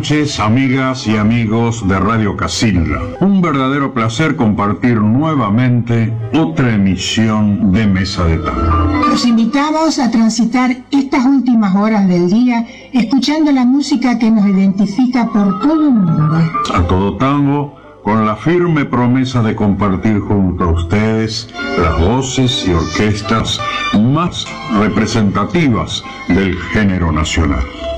noches, amigas y amigos de Radio Casilda. Un verdadero placer compartir nuevamente otra emisión de Mesa de Tango. Los invitamos a transitar estas últimas horas del día escuchando la música que nos identifica por todo el mundo. A todo tango, con la firme promesa de compartir junto a ustedes las voces y orquestas más representativas del género nacional.